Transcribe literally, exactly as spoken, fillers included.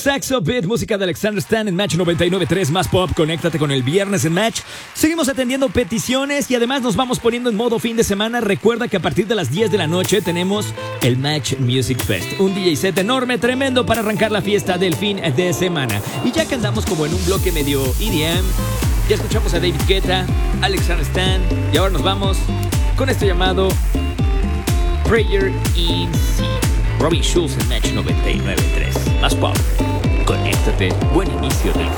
Saxo Beat, música de Alexander Stan en Match noventa y nueve punto tres más pop. Conéctate con el viernes en Match. Seguimos atendiendo peticiones y además nos vamos poniendo en modo fin de semana. Recuerda que a partir de las diez de la noche tenemos el Match Music Fest, un D J set enorme, tremendo para arrancar la fiesta del fin de semana. Y ya que andamos como en un bloque medio E D M, ya escuchamos a David Guetta, Alexander Stan y ahora nos vamos con esto llamado Prayer in C. Robbie Schulz en Match noventa y nueve punto tres más pop. Conéctate, buen inicio del